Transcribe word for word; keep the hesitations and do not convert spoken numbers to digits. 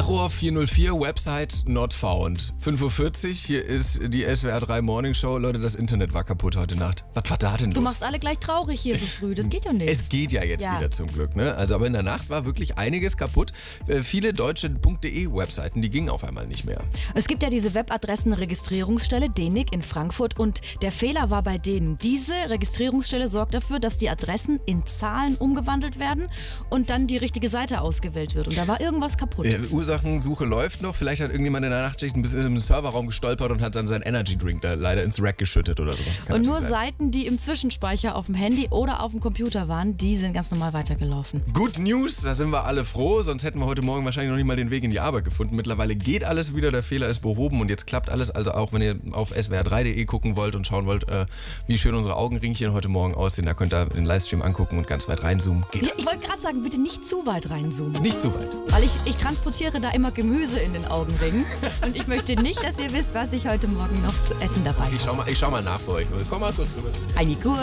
Error vierhundertvier, Website not found. fünf Uhr vierzig, hier ist die S W R drei Morning Show. Leute, das Internet war kaputt heute Nacht. Was war da denn los? Du machst alle gleich traurig hier so früh, das geht ja nicht. Es geht ja jetzt Ja. wieder zum Glück, ne? Also, aber in der Nacht war wirklich einiges kaputt. Äh, viele deutsche .de-Webseiten, die gingen auf einmal nicht mehr. Es gibt ja diese Webadressenregistrierungsstelle D E N I C in Frankfurt und der Fehler war bei denen. Diese Registrierungsstelle sorgt dafür, dass die Adressen in Zahlen umgewandelt werden und dann die richtige Seite ausgewählt wird. Und da war irgendwas kaputt. Äh, Ursachensuche läuft noch. Vielleicht hat irgendjemand in der Nachtschicht ein bisschen im Serverraum gestolpert und hat dann seinen Energy Drink da leider ins Rack geschüttet oder sowas. Kann Und nur natürlich sein. Seiten, die im Zwischenspeicher auf dem Handy oder auf dem Computer waren, die sind ganz normal weitergelaufen. Good News, da sind wir alle froh, sonst hätten wir heute Morgen wahrscheinlich noch nicht mal den Weg in die Arbeit gefunden. Mittlerweile geht alles wieder, der Fehler ist behoben und jetzt klappt alles. Also auch wenn ihr auf S W R drei punkt de gucken wollt und schauen wollt, äh, wie schön unsere Augenringchen heute Morgen aussehen, da könnt ihr den Livestream angucken und ganz weit reinzoomen. Geht Ja, ich wollte gerade sagen, bitte nicht zu weit reinzoomen. nicht zu weit. Weil ich, ich transportiere da immer Gemüse in den Augenringen und ich möchte nicht, dass ihr wisst, was ich heute Morgen noch zu essen dabei Ich habe. schau mal, ich schau mal nach für euch. Komm mal kurz rüber. Eine Kur.